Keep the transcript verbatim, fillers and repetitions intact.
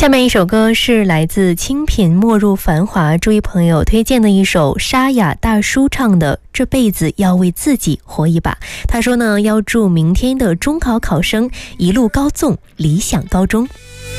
下面一首歌是来自清品没入繁华这位朋友推荐的一首沙哑大叔唱的《这辈子要为自己活一把》。他说呢，要祝明天的中考考生一路高纵，理想高中。